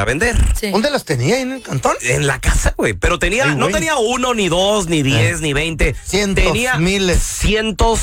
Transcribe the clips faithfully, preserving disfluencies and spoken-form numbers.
para vender. Sí. ¿Dónde las tenía? ¿En el cantón? En la casa, güey. Pero tenía, Ay, no tenía uno, ni dos, ni diez, eh. ni veinte. Cientos, tenía miles. Cientos,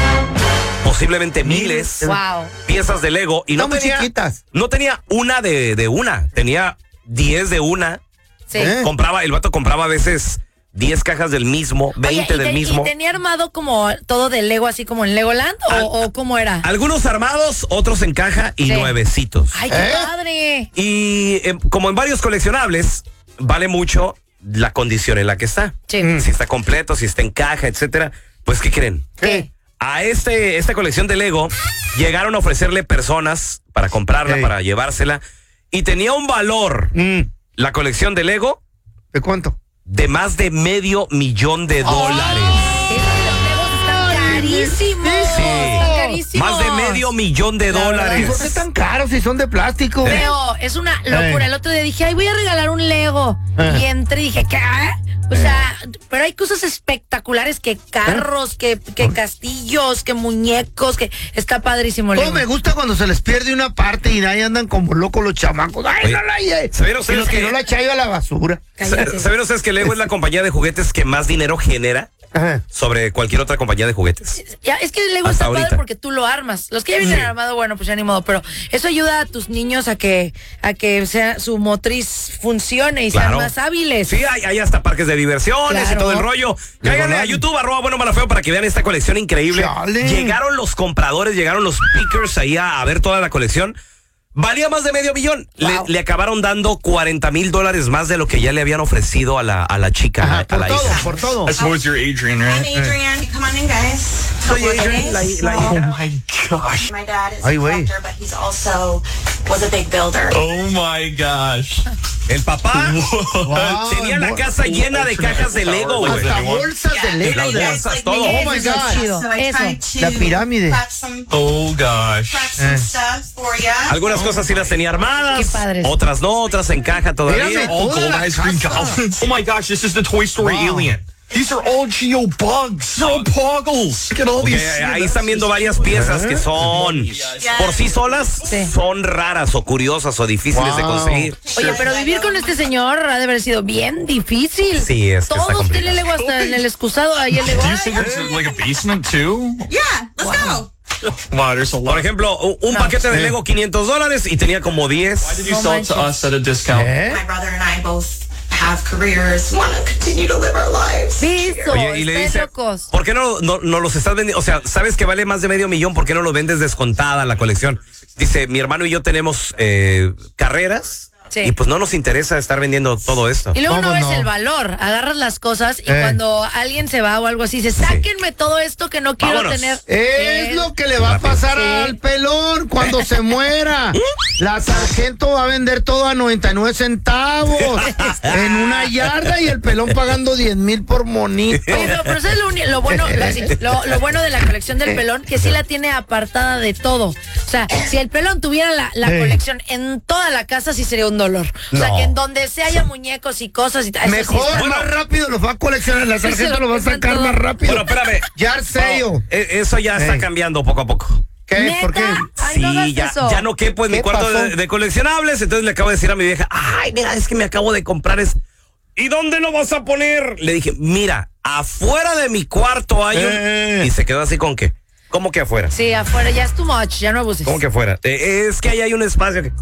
posiblemente miles. Wow. Piezas de Lego. Y no, no tenía, chiquitas. No tenía una de, de una. Tenía diez de una. Sí. ¿Eh? Compraba, el vato compraba a veces diez cajas del mismo, veinte Oye, del te, mismo. ¿Y tenía armado como todo de Lego, así como en Legoland? ¿O, Al, o cómo era? Algunos armados, otros en caja y sí. nuevecitos. ¡Ay, qué ¿Eh? padre! Y eh, como en varios coleccionables, vale mucho la condición en la que está. Sí. Si está completo, si está en caja, etcétera. Pues, ¿qué creen? ¿Qué? A este, esta colección de Lego llegaron a ofrecerle personas para comprarla, Hey. para llevársela. Y tenía un valor, Mm. la colección de Lego, ¿De cuánto? de más de medio millón de dólares. Esos Legos están carísimos. Sí. Están carísimos. Más de medio millón de La dólares. ¿Y por qué tan caros si son de plástico? Leo, es una locura. Eh. El otro día dije, ay, voy a regalar un Lego. Eh. Y entré y dije, ¿qué? O sea, pero hay cosas espectaculares, que carros, que, que castillos, que muñecos, que está padrísimo. Todo Lego. me gusta cuando se les pierde una parte y ahí andan como locos los chamacos. ¡Ay, Oye, no la hay! ¿sabieron Y ustedes los que que- no la chayo a la basura. Cállate. ¿Saben ustedes que Lego es la compañía de juguetes que más dinero genera Ajá. sobre cualquier otra compañía de juguetes? Ya, es que el Lego Hasta está padre ahorita. porque tú lo armas. Los que ya vienen Sí. armados, bueno, pues ya ni modo. Pero eso ayuda a tus niños a que a que sea su motriz funcione y Claro. sean más hábiles. Sí, hay, hay hasta parques de diversiones Claro. y todo el rollo. Cáiganle a YouTube, arroba bueno malafeo, para que vean esta colección increíble. Chale. Llegaron los compradores, llegaron los pickers ahí a, a ver toda la colección. Valía más de medio millón. Wow. Le, le acabaron dando cuarenta mil dólares más de lo que ya le habían ofrecido a la, a la chica, Ajá, a, a por la todo, hija. por todo. I suppose you're Adrian, right? I'm Adrian. Come on in, guys. Soy Couple of Adrian, la, days. la Oh hija. my gosh. My dad is Ay, a güey. collector, but he's also was a big builder. Oh my gosh. El papá Wow, tenía la amor. casa llena de cajas de Lego, güey. Hasta bolsas de Lego. Las de- bolsas, todo. Oh my Eso es God. chido. So I Eso. tried to La pirámide. craft some, Oh gosh. craft some Eh. stuff for ya. Algunas cosas sí las tenía armadas, Qué padres. otras no, otras en caja todavía. Mírame. All Toda gold la ice cream casa. goblins. Oh my gosh, this is the Toy Story Wow. alien. These are all Geo bugs. They're all poggles. Look at all Ok, these. ahí están viendo varias piezas que son por sí solas, Sí. son raras o curiosas o difíciles de Wow. conseguir. Oye, pero vivir con este señor ha de haber sido bien difícil. Sí, es que está Todos complicado. tienen Lego hasta en el excusado. Ahí el Lego. Do you Ay, think there's like a basement too? Yeah, let's go. Wow, there's a lot. Por ejemplo, un, un paquete de Lego quinientos dólares y tenía como Why diez. did you No sell it to manches. us at a discount? ¿Eh? My brother and I both have careers, want to continue to live our lives. Eso, Oye, y le están dice, locos. ¿por qué no, no, no los estás vendiendo? O sea, sabes que vale más de medio millón, ¿por qué no lo vendes descontada la colección? Dice, mi hermano y yo tenemos eh, carreras. Sí. Y pues no nos interesa estar vendiendo todo esto. Y luego no, ¿Cómo ves no? el valor, agarras las cosas y Eh. cuando alguien se va o algo así, dice, sáquenme todo esto que no quiero Vámonos. tener. Es Eh, lo que le va a pasar Sí. al pelón cuando se muera. La sargento va a vender todo a noventa y nueve centavos en una yarda y el pelón pagando diez mil por monito. Oye, pero, pero ¿sabes lo, uni- lo bueno, lo, así, lo- lo bueno de la colección del pelón? Que sí la tiene apartada de todo. O sea, si el pelón tuviera la, la Sí. colección en toda la casa, sí sería un dolor. O sea, No. que en donde se haya muñecos y cosas y tal. eso sí Mejor, está- más rápido los va a coleccionar. La se sargento lo lo va a compran sacar todo. más rápido. Bueno, espérame. Ya el sello. No, e- eso ya está Ey. cambiando poco a poco. ¿Qué? ¿Neta? ¿Por qué? Ay, no hagas Sí, ya, eso. ya no quepo en mi ¿Qué cuarto pasó? de, de coleccionables, entonces le acabo de decir a mi vieja, ay, mira, es que me acabo de comprar es. ¿Y dónde lo vas a poner? Le dije, mira, afuera de mi cuarto hay un... Eh. Y se quedó así con que, ¿cómo que afuera? Sí, afuera ya es too much, ya no abuses. ¿Cómo que afuera? Eh, es que ahí hay un espacio que...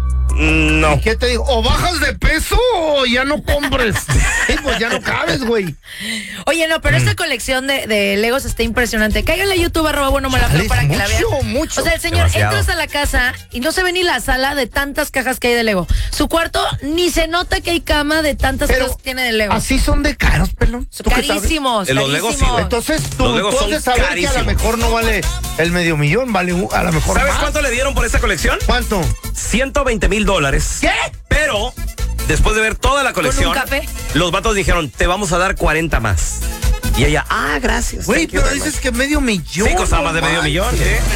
Mm, No. ¿Qué te digo? ¿O bajas de peso o ya no compres? Sí, pues ya no cabes, güey. Oye, no, pero Mm. esta colección de, de Legos está impresionante. Cáiganle a YouTube, arroba bueno me la Chale, para que la vean. mucho, mucho. O sea, el señor, Demasiado. entras a la casa y no se ve ni la sala de tantas cajas que hay de Lego. Su cuarto ni se nota que hay cama de tantas Pero cosas que tiene de Lego. así son de caros, pelón. Son ¿Tú qué sabes? carísimos, Eh, los Legos sí, carísimos. güey. Entonces tú, Los Legos tú has son de saber que a carísimos. lo mejor no vale el medio millón, vale un- a lo mejor ¿Sabes más. cuánto le dieron por esta colección? ¿Cuánto? ciento veinte mil dólares. ¿Qué? Pero, después de ver toda la colección, un café? los vatos dijeron, te vamos a dar cuarenta más. Y ella, ah, gracias. Güey, thank you pero very dices much". que medio millón. Sí, costaba no más de medio manches. millón. ¿eh?